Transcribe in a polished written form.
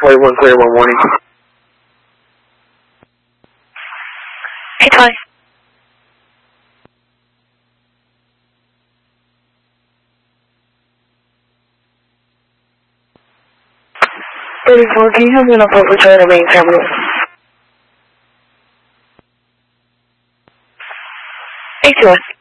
41 clear, 1 warning. Hey, Ty. Can you have me enough for China main terminal? Hey, Joy.